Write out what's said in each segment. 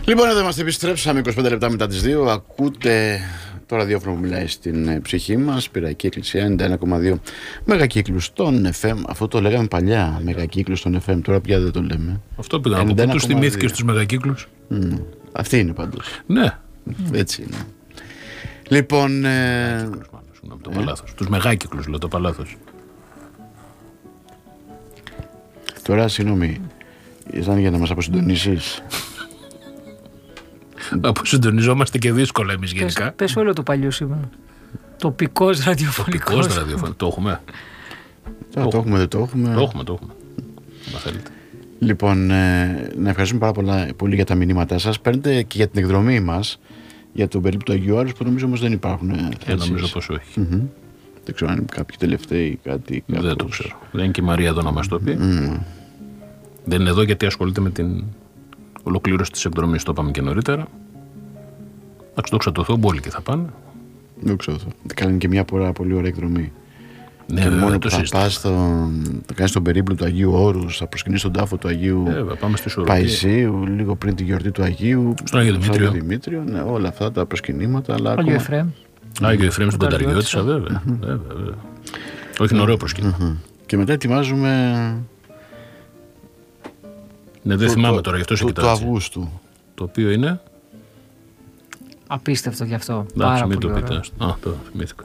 Λοιπόν, εδώ είμαστε, επιστρέψαμε 25 λεπτά μετά τις 2. Ακούτε το ραδιόφωνο που μιλάει στην ψυχή μας. Πυραϊκή Εκκλησία 91,2 μεγακύκλους στον FM. Αυτό το λέγαμε παλιά, μεγακύκλους στον FM. Τώρα πια δεν το λέμε. Αυτό πήγα να πω. Πού τους θυμήθηκες τους μεγακύκλους? Αυτή είναι πάντως. Ναι. Έτσι είναι. Λοιπόν. Το παλάθος. Τους μεγάκυκλους, λέω, το παλάθος. Τώρα, συγγνώμη, ήταν για να μας αποσυντονίσεις. Αποσυντονιζόμαστε και δύσκολα εμείς γενικά. Πες όλο το παλιό σήμερα. Τοπικός ραδιοφωνικός. Τοπικός ραδιοφωνικός. Το έχουμε. Το έχουμε, δεν το έχουμε. Το έχουμε. Μα θέλετε. Λοιπόν, να ευχαριστούμε πάρα πολύ για τα μηνύματά σας. Παίρνετε και για την εκδρομή μας για τον περίπου του Αγίου Άρους, που νομίζω όμως δεν υπάρχουν. Νομίζω πως όχι. Δεν ξέρω αν είναι κάποιοι τελευταίοι κάτι. Δεν το ξέρω. Δεν είναι και η Μαρία εδώ να μας το πει. Δεν είναι εδώ γιατί ασχολείται με την ολοκλήρωση της εκδρομής. Το είπαμε και νωρίτερα. Εντάξει, δόξα τω Θεώ, όλοι και θα πάνε. Δόξα τω Θεώ. Κάνουν και μια πολύ ωραία εκδρομή. Ναι, και βέβαια, μόνο που θα πας θα κάνεις τον περίπλο του Αγίου Όρους, θα προσκυνείς τον τάφο του Αγίου Παϊσίου, λίγο πριν τη γιορτή του Αγίου. Στον Άγιο Δημήτριο. Ναι, όλα αυτά τα προσκυνήματα. Άγιο Εφραίμ. Άγιο Εφραίμ στον Κανταριώτισσα, βέβαια. Όχι, είναι ωραίο προσκύνημα. Και μετά ετοιμάζουμε. Ναι, δεν θυμάμαι τώρα, γι' αυτό σε κοιτάξω. Το Αυγούστου. Το οποίο είναι. Απίστευτο γι' αυτό. Εντάξει, μην το πείτε. Το θυμήθηκα.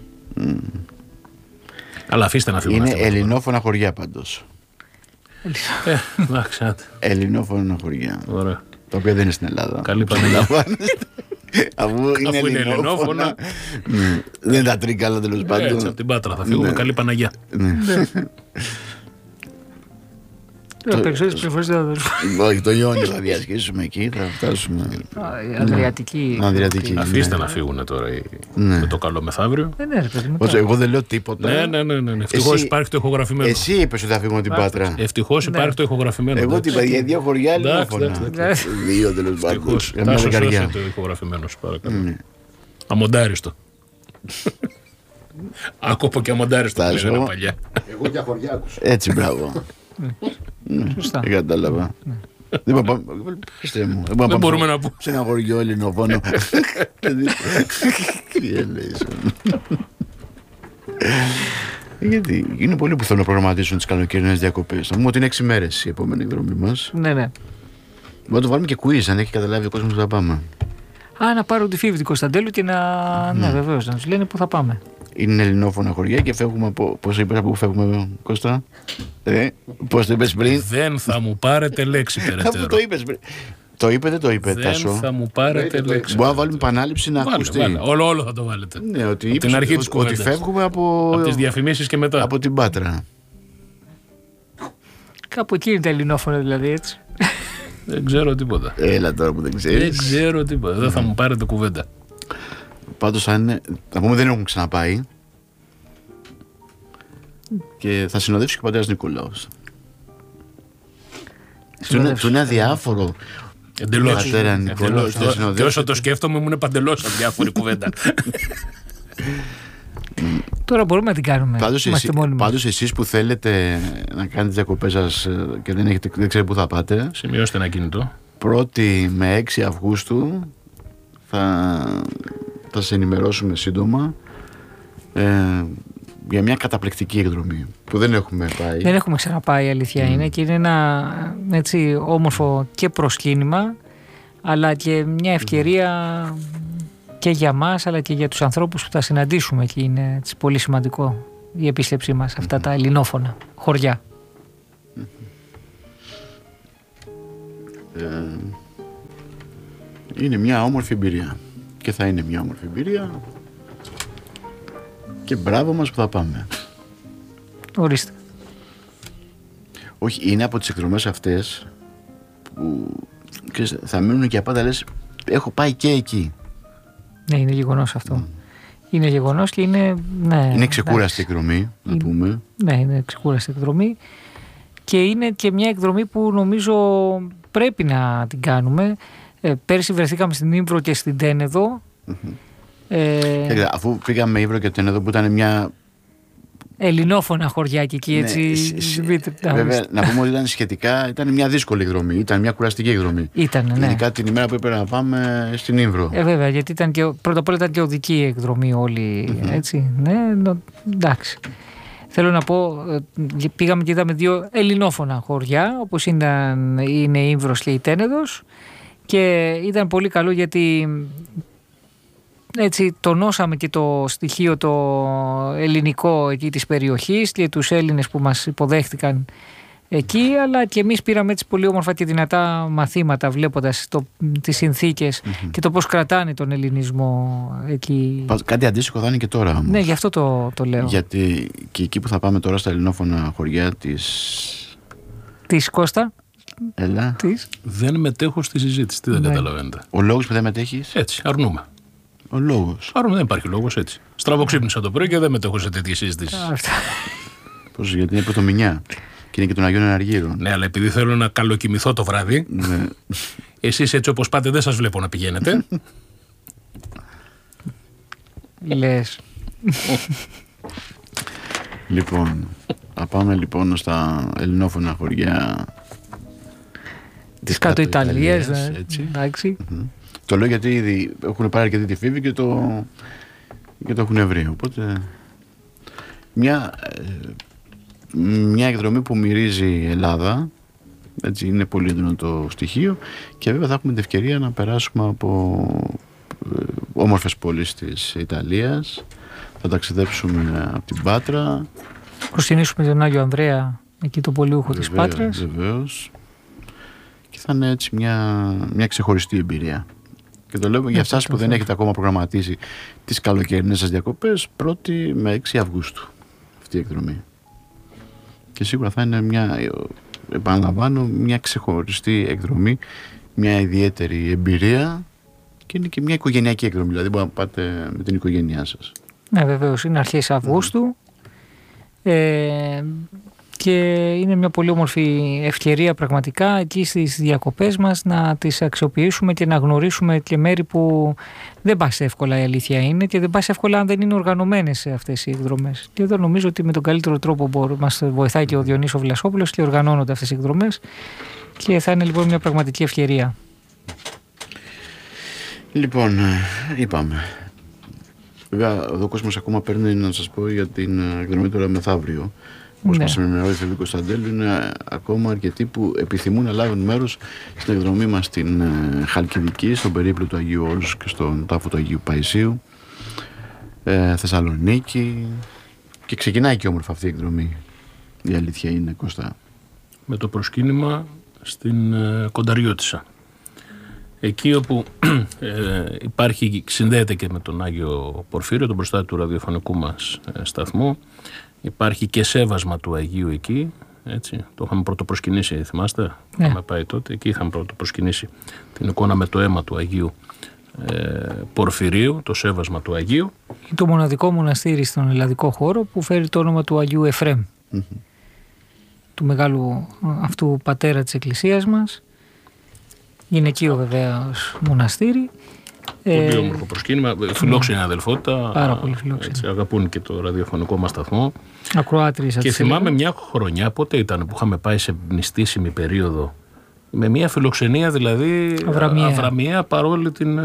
Αλλά αφήστε να φύγουμε. Είναι ελληνόφωνα χωριά πάντως. Εντάξει, ελληνόφωνα χωριά. Ωραία. Το οποίο δεν είναι στην Ελλάδα. Καλή Παναγιά. Αφού είναι ελληνόφωνα. Δεν είναι τα τρίκαλα, τέλος πάντων. Έτσι, από την Πάτρα θα φύγουμε. Καλή Παναγιά. Περισσότερες πληροφορίες δεν θα δώσουμε. Όχι, το Ιόνιο θα διασχίσουμε εκεί, θα φτάσουμε. Αδριατική. Αφήστε να φύγουν τώρα με το καλό μεθαύριο. Εγώ δεν λέω τίποτα. Ναι. Ευτυχώς υπάρχει το ηχογραφημένο. Εσύ είπες ότι θα φύγουμε την Πάτρα. Ευτυχώς υπάρχει το ηχογραφημένο. Εγώ την παιδιά, δύο χωριά ελληνόφωνα. Δύο τέλος πάντων. Τάσο σώσε το ηχογραφημένο, σου παρακαλώ. Αμοντάριστο. Άκοπο και αμοντάριστο που λέγανε παλιά. Εγώ για χωριά άκουσα. Έτσι, μπράβο. Σωστά. Δεν κατάλαβα. Δεν μπορούμε να πούμε. Σε ένα χωριό ελληνοφόνο. Γιατί είναι πολλοί που θέλουν να προγραμματίσουν τις καλοκαιρινές διακοπές. Θα πούμε ότι είναι 6 μέρες η επόμενη εκδρομή μας. Ναι. Μπορούμε να το βάλουμε και quiz, αν έχει καταλάβει ο κόσμος που θα πάμε. Να πάρουν τη φίβη του Κωνσταντέλου και να. Ναι, βεβαίως, να τους λένε πού θα πάμε. Είναι ελληνόφωνα χωριά και φεύγουμε από. Πώς είπες από πού φεύγουμε, Κώστα? Πώς το είπες πριν? Δεν θα μου πάρετε λέξη περαιτέρω. Αφού το είπες πριν. Το είπε, δεν το είπε, Τάσο? Δεν θα μου πάρετε λέξη. Μπορεί να βάλουμε επανάληψη να ακουστεί. Όλο θα το βάλετε. Ναι, ότι την αρχή της ότι φεύγουμε από τις διαφημίσεις και μετά. Από την Πάτρα. Κάπου εκεί είναι τα ελληνόφωνα, δηλαδή, έτσι. Δεν ξέρω τίποτα. Έλα τώρα που δεν ξέρεις. Δεν ξέρω τίποτα. Δεν θα μου πάρετε κουβέντα. Πάντως, αν είναι. Θα πούμε δεν έχουν ξαναπάει. Και θα συνοδεύσει και ο πατέρας Νικολάος. Του είναι αδιάφορο. Εντελώς. Και όσο το σκέφτομαι μου είναι παντελώς αδιάφορη κουβέντα. Τώρα μπορούμε να την κάνουμε. Πάντως εσείς που θέλετε να κάνετε τις διακοπές σας και δεν ξέρετε πού θα πάτε, σημειώστε ένα κινητό. 1η με 6 Αυγούστου θα σας ενημερώσουμε σύντομα για μια καταπληκτική εκδρομή που δεν έχουμε πάει. Δεν έχουμε ξαναπάει, η αλήθεια είναι, και είναι ένα έτσι όμορφο και προσκύνημα, αλλά και μια ευκαιρία και για μας αλλά και για τους ανθρώπους που θα συναντήσουμε, και είναι έτσι πολύ σημαντικό η επίσκεψή μας αυτά τα ελληνόφωνα χωριά. Είναι μια όμορφη εμπειρία και θα είναι μια όμορφη εμπειρία και μπράβο μας που θα πάμε. Ορίστε. Όχι, είναι από τις εκδρομές αυτές που θα μείνουν και πάντα, λες έχω πάει και εκεί. Ναι, είναι γεγονός αυτό. Είναι γεγονός και είναι. Ναι, είναι ξεκούραστη εκδρομή, να πούμε. Ναι, είναι ξεκούραστη εκδρομή. Και είναι και μια εκδρομή που νομίζω πρέπει να την κάνουμε. Πέρσι βρεθήκαμε στην Ύβρο και στην Τένεδο. Αφού πήγαμε Ύβρο και Τένεδο, που ήταν μια ελληνόφωνα χωριά και εκεί, έτσι. Βέβαια, να πούμε ότι ήταν μια δύσκολη εκδρομή, ήταν μια κουραστική εκδρομή. Ήταν, ναι. Ειδικά την ημέρα που έπρεπε να πάμε στην Ήμβρο. Βέβαια, γιατί πρώτα απ' όλα ήταν και οδική εκδρομή όλη, έτσι. Ναι, εντάξει. Θέλω να πω, πήγαμε και είδαμε 2 ελληνόφωνα χωριά, όπως είναι η Ήμβρος και η Τένεδος, και ήταν πολύ καλό γιατί έτσι τονώσαμε και το στοιχείο το ελληνικό εκεί της περιοχής και τους Έλληνες που μας υποδέχτηκαν εκεί, αλλά και εμείς πήραμε έτσι πολύ όμορφα και δυνατά μαθήματα βλέποντας τις συνθήκες και το πώς κρατάνε τον ελληνισμό εκεί. Κάτι αντίστοιχο θα είναι και τώρα όμως. Ναι, γι' αυτό το λέω. Γιατί και εκεί που θα πάμε τώρα στα ελληνόφωνα χωριά της Κώστα. Έλα. Δεν μετέχω στη συζήτηση, τι δεν καταλαβαίνετε. Ο λόγος που δεν μετέχεις? Έτσι, αρνούμε. Ο λόγος. Άρα δεν υπάρχει λόγος, έτσι. Στραβοξύπνησα το πρωί και δεν μετέχω σε τέτοιες συζητήσεις. Πώς, γιατί είναι πρωτομηνιά και είναι και των Αγίων Εναργύρων. Ναι, αλλά επειδή θέλω να καλοκοιμηθώ το βράδυ, ναι. Εσείς έτσι όπως πάτε δεν σας βλέπω να πηγαίνετε. Λες. Λοιπόν, θα πάμε λοιπόν στα ελληνόφωνα χωριά της κάτω Ιταλίας, εντάξει. Το λέω γιατί ήδη έχουν πάρει αρκετή τη φίβη και το έχουν βρει. Οπότε μια εκδρομή που μυρίζει Ελλάδα, έτσι, είναι πολύ έντονο το στοιχείο, και βέβαια θα έχουμε την ευκαιρία να περάσουμε από όμορφες πόλεις της Ιταλίας. Θα ταξιδέψουμε από την Πάτρα. Προσκυνήσουμε τον Άγιο Ανδρέα, εκεί το πολιούχο της Πάτρας. Βεβαίως. Και θα είναι έτσι μια ξεχωριστή εμπειρία. Και το λέω για εσάς που δεν έχετε ακόμα προγραμματίσει τις καλοκαιρινές σας διακοπές, 1η με 6 Αυγούστου αυτή η εκδρομή. Και σίγουρα θα είναι επαναλαμβάνω, μια ξεχωριστή εκδρομή, μια ιδιαίτερη εμπειρία, και είναι και μια οικογενειακή εκδρομή, δηλαδή μπορείτε να πάτε με την οικογένειά σας. Ναι, βεβαίως, είναι αρχές Αυγούστου και είναι μια πολύ όμορφη ευκαιρία πραγματικά εκεί στις διακοπές μας να τις αξιοποιήσουμε και να γνωρίσουμε και μέρη που δεν πας εύκολα, η αλήθεια είναι, και δεν πας εύκολα αν δεν είναι οργανωμένες αυτές οι εκδρομές. Και εδώ νομίζω ότι με τον καλύτερο τρόπο μας βοηθάει και ο Διονύσος Βλασόπουλος και οργανώνονται αυτές οι εκδρομές, και θα είναι λοιπόν μια πραγματική ευκαιρία. Λοιπόν, είπαμε. Βέβαια, εδώ ο κόσμος ακόμα παίρνει, να σας πω, για την εκδρομή τώρα μεθαύριο. Όπως μας ενημερώνει η Φεβή Κωνσταντέλου, είναι ακόμα αρκετοί που επιθυμούν να λάβουν μέρος στην εκδρομή μας στην Χαλκιδική, στον περίπλο του Αγίου Όρους και στον τάφο του Αγίου Παϊσίου, Θεσσαλονίκη, και ξεκινάει και όμορφα αυτή η εκδρομή. Η αλήθεια είναι, Κώστα. Με το προσκύνημα στην Κονταριώτισσα. Εκεί όπου συνδέεται και με τον Άγιο Πορφύριο, τον προστάτη του ραδιοφωνικού μας σταθμού. Υπάρχει και σέβασμα του Αγίου εκεί, έτσι. Το είχαμε πρωτοπροσκυνήσει, θυμάστε, είχαμε πάει τότε, εκεί είχαμε πρωτοπροσκυνήσει την εικόνα με το αίμα του Αγίου Πορφυρίου, το σέβασμα του Αγίου. Είναι το μοναδικό μοναστήρι στον ελλαδικό χώρο που φέρει το όνομα του Αγίου Εφρέμ, του μεγάλου αυτού πατέρα της Εκκλησίας μας. Γυναικείο βεβαίως μοναστήρι. Πολύ όμορφο προσκύνημα, φιλόξενη αδελφότητα. Πάρα πολύ φιλόξενη. Αγαπούν και το ραδιοφωνικό μας σταθμό. Ακροάτριες. Και θυμάμαι μια χρονιά, πότε ήταν, που είχαμε πάει σε νηστίσιμη περίοδο, με μια φιλοξενία δηλαδή αβραμιαία παρόλη την...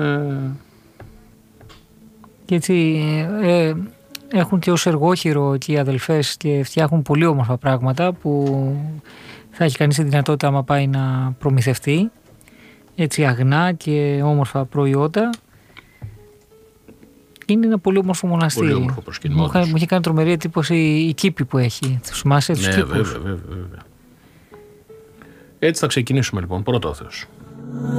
Και έτσι έχουν και ως εργόχειρο εκεί οι αδελφές και φτιάχνουν πολύ όμορφα πράγματα που θα έχει κανείς τη δυνατότητα άμα πάει να προμηθευτεί. Έτσι αγνά και όμορφα προϊόντα. Είναι ένα πολύ όμορφο μοναστήρι. Πολύ όμορφο προσκυνήμα. Μου είχε κάνει τρομερή εντύπωση η κήπη που έχει. Θυμάσαι τους κήπους. Βέβαια. Έτσι θα ξεκινήσουμε λοιπόν, πρώτα ο Θεός.